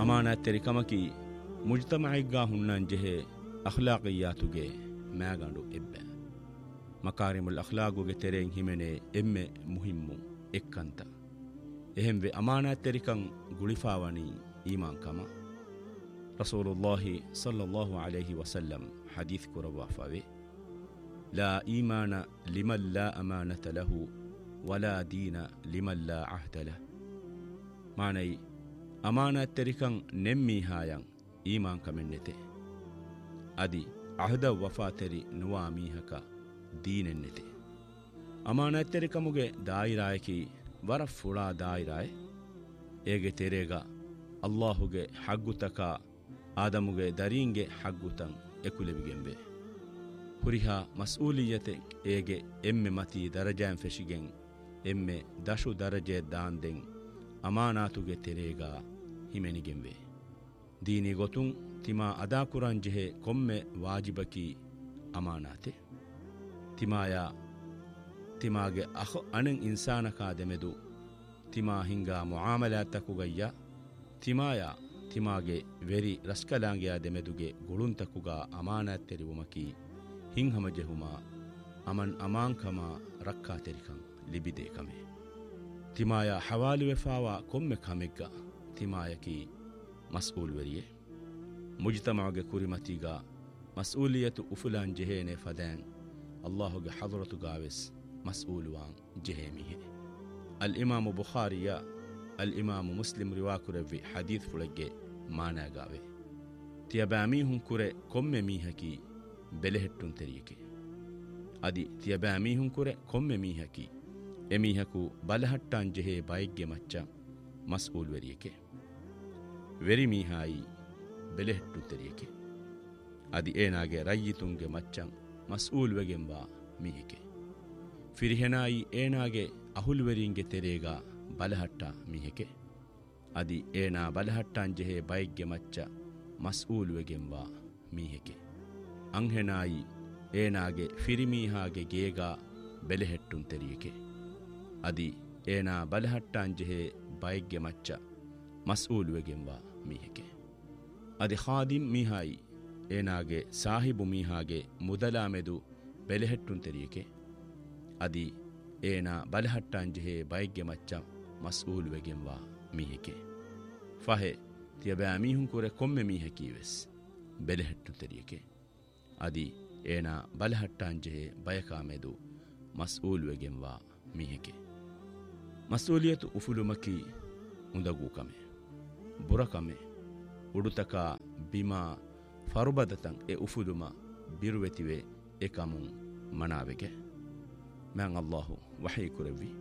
ಅಮಾನತೆರಿಕಮಕಿ ಮುಜ್ತಮಯಿಗ್ಗಾ ಹುಣ್ಣನ್ ಜೆಹೆ ಅಖ್ಲಾಕಿಯಾತುಗೆ ಮ್ಯಾಗಂಡು ಎಬ್ಬೆ ಮಕಾರಿಮುಲ್ ಅಖ್ಲಾಗುಗೆ ತೆರೆಂ ಹಿಮೆನೆ ಎಮ್ಮೆ ಮುಹಿಮ್ಮು ಎಕ್ಕಂತ ಎಹೆಂವೆ ಅಮಾನತೆರಿಕಂ ಗುಳಿಫಾವಣಿ ಈಮಾನ್ ಕಮ ರಸೂಲುಲ್ಲಾಹಿ ಸಲ್ಲಲ್ಲಾಹು ಅಲೈಹಿ ವಸಲ್ಲಂ ಹದೀಸ್ ಕುರವಾಫಾವೆ ಲಾ ಈಮಾನ ಲಿಮನ್ ಲಾ ಅಮಾನತ ಲಹು ವಲಾ ದೀನ ಲಿಮನ್ ಲಾ ಅಹ್ದ ಲಹ್ ಮಾನೈ ಅಮಾನತೆರಿಕಂ ನೆಮ್ಮೀಹಾಯಂ ಈಮಾನ್ ಕಮೆನ್ನೆತೆ ಅದಿ ಅಹದ ವಫಾತೆರಿ ನುವಾ ಮೀಹಕ ದೀನೆನ್ನೆತೆ ಅಮಾನತೆರಿಕಮುಗೆ ದಾಯಿರಾಯಕಿ ವರ ಫುಳಾ ದಾಯಿರಾಯ್ ಏಗೆ ತೆರೆಗ ಅಲ್ಲಾಹುಗೆ ಹಗ್ಗುತಕ ಆದಮುಗೆ ದರೀಂಗೆ ಹಗ್ಗುತಂ ಎಕುಲೆವಿಗೆಂಬೆ ಹುರಿಹಾ ಮಸ್ಊಲಿಯತೆ ಏಗೆ ಎಮ್ಮೆ ಮತಿ ದರಜಾಂ ಫೆಶಿಗೆಂ ಎಮ್ಮೆ ದಶು ದರಜೆ ದಾಂದೆಂ ಅಮಾನಾತುಗೆ ತೆರೆಗ ಹಿಮೆನಿಗೆಂಬೆ ದೀನಿ ಗೊತುಂ ತಿಮಾ ಅದಾ ಕುರಾನ್ ಜೆಹೆ ಕೊಮ್ಮೆ ವಾಜಿಬಕಿ ಅಮಾನಾತೆ ತಿಮಾಯ ತಿಮಾಗೆ ಅಖ ಅಣೆಂ ಇನ್ಸಾನಕಾ ದೆಮೆದು ತಿಮಾ ಹಿಂಗಾ ಮುಆಮಲಾತಕುಗಯ್ಯ ತಿಮಾಯ ತಿಮಾಗೆ ವೆರಿ ರಸ್ಕಲಾಂಗಿಯ ದೆಮೆದುಗೆ ಗುಳುಂತಕುಗ ಅಮಾನತೆರಿವುಮಕಿ ಹಿಂಹಮ ಜೆಹುಮ ಅಮನ್ ಅಮಾಂಕಮ ರಕ್ಕಾ ತೆರಿಕಂ ಲಿಬಿದೆ ಕಮೆ ತಿಮಾಯ ಹವಾಲುವೆಫಾವ ಕೊಮ್ಮೆ ಕಮೆಗ್ಗ ತಿಮಾಯಕಿ ಮಸ್ಊಲ್ ವೆರಿಯೆ ಮುಜ್ತಮಾಗೆ ಕುರಿಮತಿಗ ಮಸ್ಊಲಿಯತು ಉಫುಲಾನ್ ಜೆಹೇನೆ ಫದ್ಯಾನ್ ಅಲ್ಲಾಹುಗೆ ಹದರತುಗಾವೆಸ್ ಮಸ್ಊಲುವಾನ್ ಜೆಹೇಮಿಹೆ ಅಲ್ ಇಮಾಮು ಬುಖಾರಿಯ ಅಲ್ ಇಮಾಮು ಮುಸ್ಲಿಂ ರಿವಾಕುರವ್ವಿ ಹದೀತ್ ಫುಳಗ್ಗೆ ಮಾನಾಗಾವೆ ತಿಯಬಾಮೀಹುಂ ಕುರೆ ಕೊಮ್ಮೆ ಮೀಹಕಿ ಬೆಲೆಹೆಟ್ಟುನ್ ತೆರಿಯಕೆ ಅದಿ ತಿಯಬಾಮೀಹುಂ ಕುರೆ ಕೊಮ್ಮೆ ಮೀಹಕಿ ಎಮೀಹಕು ಬಲಹಟ್ಟಾನ್ ಜೆಹೆ ಬೈಗ್ಗೆ ಮಚ್ಚ ಮಸ್ಊಲ್ ವೆರಿಯಕೆ ವೆರಿ ಮೀಹಾಯಿ ಬೆಲೆಹೆಟ್ಟುನ್ ತೆರಿಯಕೆ ಅದಿ ಏನಾಗೆ ರಯ್ಯಿತುಂಗೆ ಮಚ್ಚಂ ಮಸ್ಊಲ್ ವೆಗೆಂಬ ಮೀಹಿಕೆ ಫಿರಿಹೆನಾಯಿ ಏನಾಗೆ ಅಹುಲ್ವೆರಿಂಗೆ ತೆರೆಗ ಬಲಹಟ್ಟ ಮೀಹಿಕೆ ಅದಿ ಏನಾ ಬಲಹಟ್ಟಾನ್ ಜೆಹೆ ಬೈಗ್ಗೆ ಮಚ್ಚ ಮಸ್ಊಲ್ ವೆಗೆಂಬ ಮೀಹಿಕೆ ಅಂಹೆನಾಯಿ ಏನಾಗೆ ಫಿರಿಮೀಹಾಗೆ ಗೇಗ ಬೆಲೆಹೆಟ್ಟುನ್ ತೆರಿಯಕೆ ಅದಿ ಏನಾ ಬಲಹಟ್ಟಾನ್ ಜೆಹೆ ಬೈಗ್ಗೆ ಮಚ್ಚ ಮಸ್ಊಲ್ ವೆಗೆಂಬ ಮೀಹಿಕೆ ಅದಿ ಖಾದಿಮ್ ಮೀಹಾಯಿ ಏನಾಗೆ ಸಾಹಿಬು ಮೀಹಾಗೆ ಮುದಲಾಮೆದು ಬೆಲೆಹೆಟ್ಟುನ್ ತೆರಿಯಕೆ ಅದಿ ಏನಾ ಬಲಹಟ್ಟಾನ್ ಜೆಹೆ ಬೈಗ್ಗೆ ಮಚ್ಚ ಮಸ್ಊಲ್ ವೆಗೆಂಬ ಮೀಹಿಕೆ ಫಹೆ ತಿಯಬಾಮೀಹುಂ ಕುರೆ ಕೊಮ್ಮೆ ಮೀಹಕೀವೆಸ್ ಬೆಲೆಹೆಟ್ಟುನ್ ತೆರಿಯಕೆ ಅದಿ ಏನಾ ಬಲಹಟ್ಟಾನ್ ಜೆಹೆ ಬಯಕಾಮೆದು ಮಸ್ಊಲ್ ವೆಗೆಂಬ ಮೀಹಿಕೆ ಮಸ್ಊಲಿಯತು ಉಫುಲುಮಕಿ ಉಂದಗೂ ಕಮೆ ಬುರಕಮೆ ಉಡುತಕ ಬಿಮಾ ಫರುಬದತಂ ಎ ಉಫುಲುಮ ಬಿರುವೆತಿವೆ ಎಕಮುಂ ಮನಾವೆಗೆ ಮ್ಯಾಂ ಅಲ್ಲಾಹು ವಹೈ ಕುರವಿ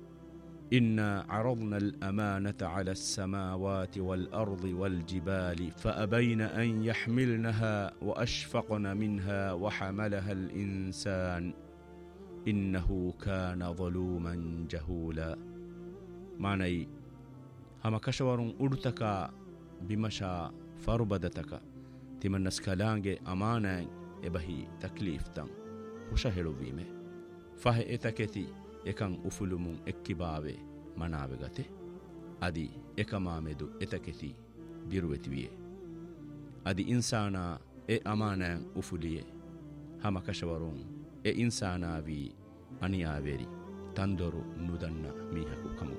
إنا عرضنا الأمانة على السماوات والأرض والجبال فأبين أن يحملنها وأشفقن منها وحملها الإنسان إنه كان ظلوما جهولا معني هما كشورون أرتكا بمشا فربدتك تمنس كلانج أمانا إبهي تكليف تن وشهلو بيمه فه إتكتي එකං උෆුලුමුන් එක්කිබාවේ මනාවගත අදි එකමාමෙදු එතකෙති බිරුවෙතිවියේ අදි ඉන්සානා එ අමානෑන් උෆුලියේ හමකශවරුන් එ ඉන්සානාවී අනියාවේරි තන්දොරු නුදන්න මීහකු කමු